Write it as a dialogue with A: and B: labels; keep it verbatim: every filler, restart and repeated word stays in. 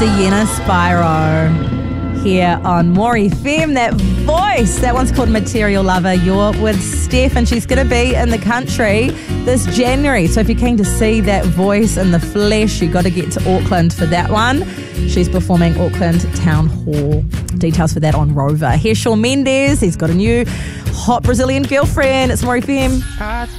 A: Sienna Spyro here on More F M. That voice, that one's called Material Lover. You're with Steph, and she's going to be in the country this January. So if you're keen to see that voice in the flesh, you got to get to Auckland for that one. She's performing Auckland Town Hall. Details for that on Rover. Here's Shawn Mendes. He's got a new hot Brazilian girlfriend. It's More F M.